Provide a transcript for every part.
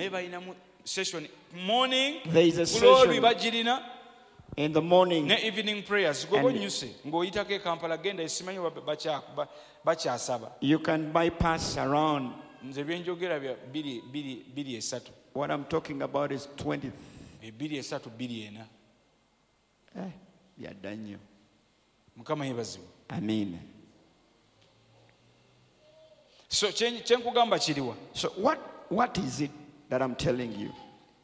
naye balinamu session morning There is a kulolwi session bagirina in the morning. ne evening prayers goba onyuse ng'oyitako e Kampala genda esimanyi bakyasaba. You can bypass around. Nze byenjogera bya 23. What I'm talking about is 20. 23 24. Byadda nnyo. Mukama yeebazibwe. Amen. So kyenkugamba kiriwa? So what is it that I'm telling you?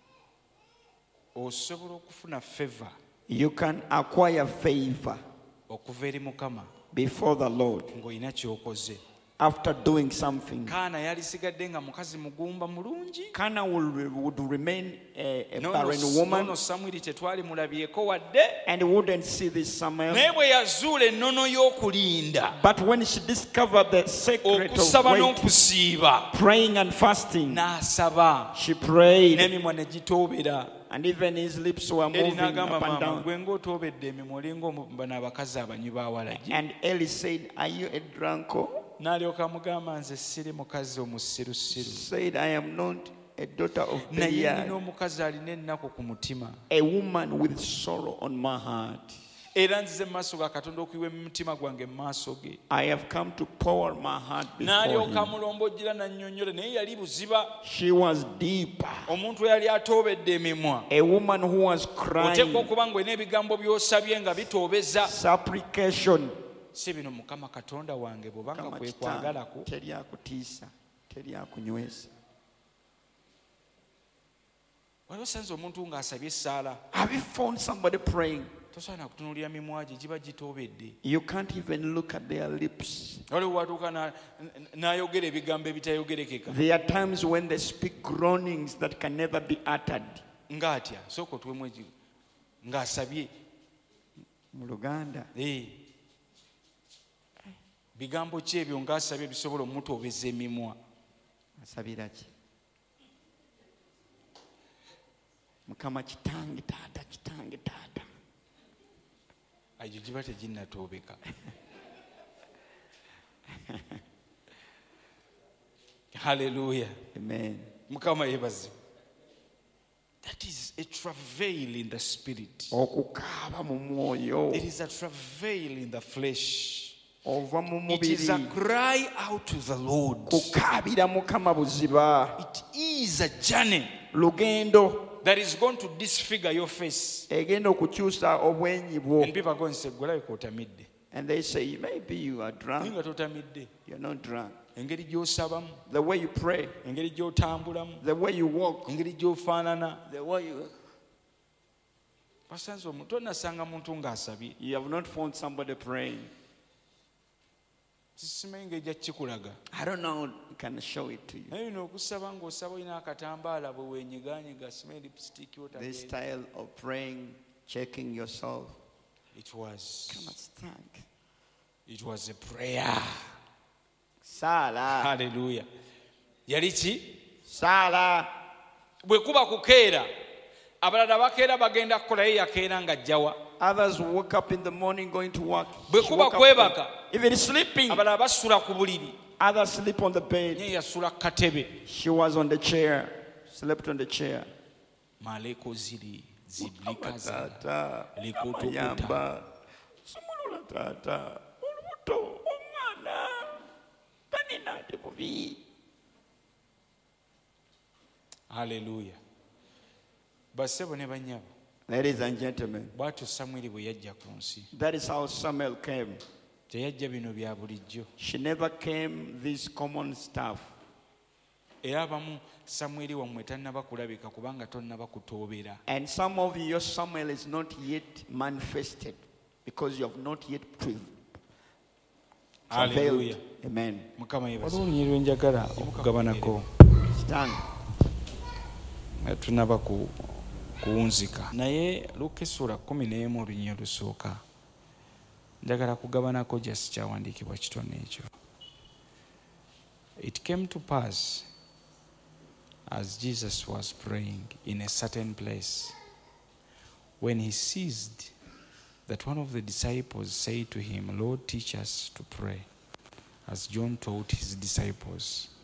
Osobola okufuna favor. You can acquire favor Okuva eri Mukama before the Lord ng'olina ky'okoze. after doing something. Kaana yali sigadde nga mukazi mugumba mulungi. Kana would remain a barren woman. Nono Samwiri tetwali mulabyeko wadde. And wouldn't see this Samuel. Naye bwe yazuula ennono y'okulinda, But when she discovered the secret okusaba of waiting, n'okusiiba, praying and fasting, n'asaba, she prayed, n'emimwa ne gitoobera. and even his lips were Eri moving n'agamba up and maama down. gwe ng'otoobedde emimwa olinga bano abakazi abanywi ba walagi. And Eli said, "Are you a drunkard?" N'alyoka amugamba nze siri mukazi omusirusiru. Said, "I am not a daughter of Naye nina Belial, omukazi alina ennaku ku mutima. a woman with sorrow on my heart. Era nzize mu maaso ga Katonda okuyiwa emitima gwange mu maaso ge." I have come to pour my heart before N'alyoka him." amulombojjera n'annyonnyola naye yali buziba. She was deep, Omuntu eyali atoobedde emimwa. a woman who was Oteekwa crying, okuba ng'olina ebigambo by'osabye nga bitoobeza. supplication. Si bino Mukama Katonda wange bw'obanga Kama kwe kitange, kwagalako. teri akutiisa, teri akunywesa. Waliwo osanze omuntu ng'asabye essaala. Have you found somebody praying? Tosaana kutunuulira mimwa gye giba gitoobedde. You can't even look at their lips. Waliwo watuuka n'ayogera ebigambo ebitayogerekeka. There are times when they speak groanings that can never be uttered. Ng'atya sooka otuwemu ng'asabye. Mu Luganda, Bigambo ki ebyo ng'asabye bisobola omutoobeza emimwa? asabira ki? Mukama kitange taata, kitange taata. Egyo giba teginnatoobeka. Hallelujah. Amen. Mukama yeebazibwe. That is a travail in the spirit. Okukaaba mu mwoyo, It is a travail in the flesh. ova mu It is a mubiri, cry out to the Lord. kukaabira Mukama buziba. It is a journey Lugendo that is going to disfigure your face. egenda okukyusa obwenyi bwo. And people are going to say, "Gwelabika otamidde." And they say, maybe you are Naye drunk. nga totamidde. You're not drunk. Engeri gy'osabamu, The way you pray, engeri gy'otambulamu, the way you walk, engeri gy'ofaanana. the way you... Basanze omuntu onnasanga muntu ng'asabye. You have not found somebody praying. Simanyi ng'ejja kikulaga. I don't know, I can show it to you. Naye bino okusaba ng'osaba olina akatambaala bwe weenyigaanyiga simanyi lipstick This otabeera. style of praying, checking yourself. It was Come on, stand. a prayer. Sala. Hallelujah. Yali ki? Sala. Bwe kuba kukeera, abalala bakeera bagenda kukola ye yakeera ng'ajjawa. Others woke up in the morning going to work. Bwe She kuba woke up kwebaka, even sleeping. abalala basula ku buliri. Others sleep on the bed. Ye yasula ku katebe. She was on the chair. Slept on the chair. Maleko ziri ziblika zira. Tata. Likutukuta. Ayamba. Sumulula tata. Olubuto. Omwana. Tanina ate bubi. Hallelujah. Bassebo ne bannyabo, Ladies and gentlemen, bw'atyo Samwiri bwe yajja ku nsi. that is how Samuel came. Teyajja bino bya bulijjo. She never came this common stuff. Era abamu Samwiri wammwe tannaba kulabika kubanga tonnaba kutoobera. And some of your Samuel is not yet manifested because you have not yet Hallelujah. travailed. Amen. Mukama yeebazibwe. Waliwo olunyiri lwe njagala okugabanako. Stand. Tunaba kuwunzika. Naye Luka essula 11 olunyiri olusooka. Njagala kugabanako just kyawandiikibwa kitone ekyo. It came to pass as Jesus was praying in a certain place, when he ceased, that one of the disciples said to him, "Lord, teach us to pray, as John taught his disciples."